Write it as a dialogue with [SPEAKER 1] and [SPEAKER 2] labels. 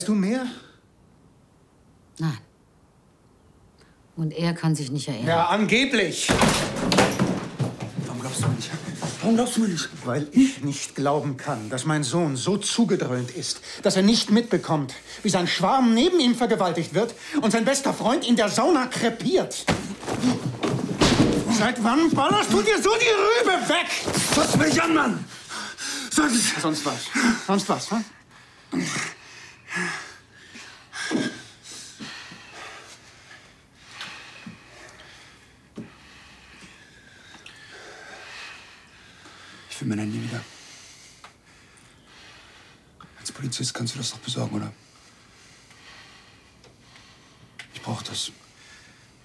[SPEAKER 1] Du mehr?
[SPEAKER 2] Nein. Und er kann sich nicht erinnern.
[SPEAKER 1] Ja, angeblich.
[SPEAKER 3] Warum glaubst du mir nicht? Warum glaubst du mir nicht?
[SPEAKER 1] Weil ich nicht glauben kann, dass mein Sohn so zugedröhnt ist, dass er nicht mitbekommt, wie sein Schwarm neben ihm vergewaltigt wird und sein bester Freund in der Sauna krepiert. Seit wann ballerst du dir so die Rübe weg?
[SPEAKER 3] Fass mich an, Mann! Sag es!
[SPEAKER 1] Sonst was? Sonst was, hm?
[SPEAKER 3] Ich will Männer nie wieder. Als Polizist kannst du das doch besorgen, oder? Ich brauch das.